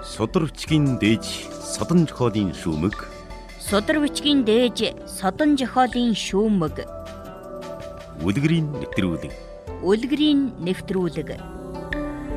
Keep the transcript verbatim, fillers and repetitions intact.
Судар бичгийн дээж содон жохоолын шүүмэг. Судар бичгийн дээж содон жохоолын шүүмэг. Үлгэрийн нэвтрүүлэг. Үлгэрийн нэвтрүүлэг.